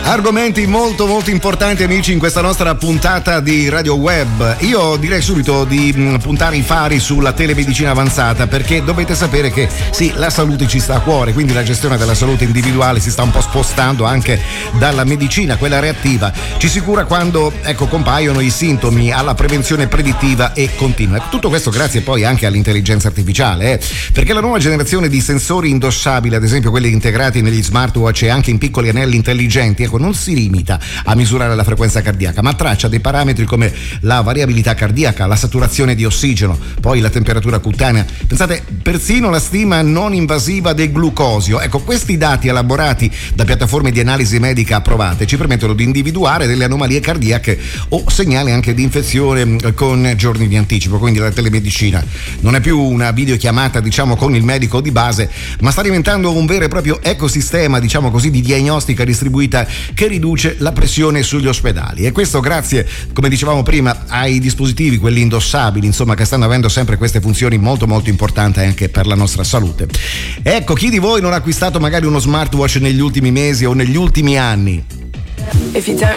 Argomenti molto molto importanti, amici, in questa nostra puntata di Radio Web. Io direi subito di puntare i fari sulla telemedicina avanzata, perché dovete sapere che sì, la salute ci sta a cuore, quindi la gestione della salute individuale si sta un po' spostando anche dalla medicina, quella reattiva. Ci si cura quando compaiono i sintomi, alla prevenzione predittiva e continua. Tutto questo grazie poi anche all'intelligenza artificiale, perché la nuova generazione di sensori indossabili, ad esempio quelli integrati negli smartwatch e anche in piccoli anelli intelligenti, non si limita a misurare la frequenza cardiaca, ma traccia dei parametri come la variabilità cardiaca, la saturazione di ossigeno, poi la temperatura cutanea, pensate persino la stima non invasiva del glucosio. Questi dati elaborati da piattaforme di analisi medica approvate ci permettono di individuare delle anomalie cardiache o segnali anche di infezione con giorni di anticipo. Quindi la telemedicina non è più una videochiamata con il medico di base, ma sta diventando un vero e proprio ecosistema di diagnostica distribuita che riduce la pressione sugli ospedali, e questo grazie, come dicevamo prima, ai dispositivi, quelli indossabili, che stanno avendo sempre queste funzioni molto molto importanti anche per la nostra salute. Chi di voi non ha acquistato magari uno smartwatch negli ultimi mesi o negli ultimi anni?